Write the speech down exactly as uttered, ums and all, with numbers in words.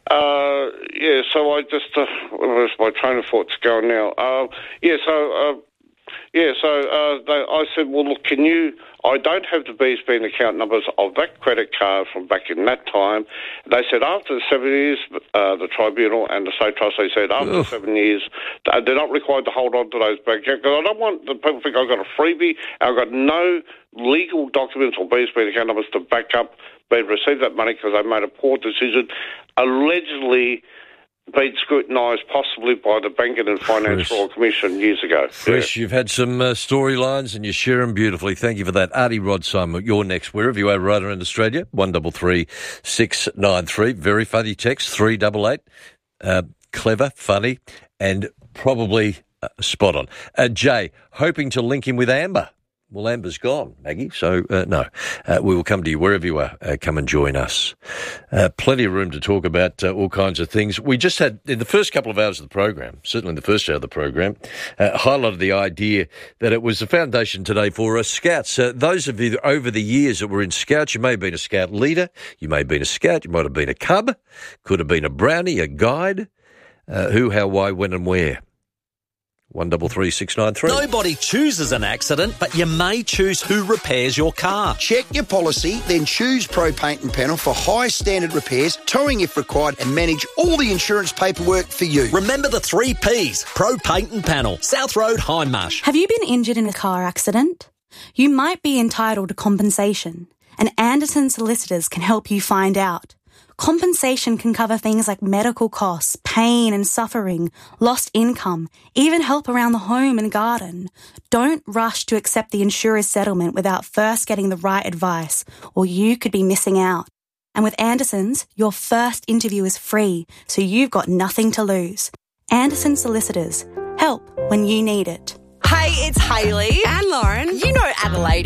Uh, yeah, so I just, uh, where's my train of thought's going now? Uh, yeah, so, uh, yeah, so uh, they, I said, well, look, can you, I don't have the B S B and account numbers of that credit card from back in that time. They said after the seven years, uh, the tribunal and the state trustee said after Ugh. seven years, they're not required to hold on to those bank accounts. Because I don't want the people to think I've got a freebie, I've got no legal documents or B S B and account numbers to back up being received that money because they made a poor decision, allegedly been scrutinised possibly by the Banking and Finance Royal Commission years ago. Chris, yeah. You've had some uh, storylines and you share them beautifully. Thank you for that. Artie Rod-Simon, you're next. Wherever you are right around Australia, one double three six nine three. Very funny text, three double eight. Uh, clever, funny, and probably uh, spot on. Uh, Jay, hoping to link in with Amber. Well, Amber's gone, Maggie, so uh, no. Uh, we will come to you wherever you are. Uh, come and join us. Uh, plenty of room to talk about uh, all kinds of things. We just had, in the first couple of hours of the program, certainly in the first hour of the program, uh, highlighted the idea that it was the foundation today for uh, Scouts. Uh, those of you that over the years that were in Scouts, you may have been a Scout leader, you may have been a Scout, you might have been a Cub, could have been a Brownie, a Guide, uh, who, how, why, when and where. One double three six nine three. Nobody chooses an accident, but you may choose who repairs your car. Check your policy, then choose Pro Paint and Panel for high standard repairs, towing if required, and manage all the insurance paperwork for you. Remember the three Ps. Pro Paint and Panel. South Road, Hindmarsh. Have you been injured in a car accident? You might be entitled to compensation, and Anderson Solicitors can help you find out. Compensation can cover things like medical costs, pain and suffering, lost income, even help around the home and garden. Don't rush to accept the insurer's settlement without first getting the right advice, or you could be missing out. And with Anderson's, your first interview is free, so you've got nothing to lose. Anderson Solicitors. Help when you need it. Hey, it's Hayley and Lauren. You know Adelaide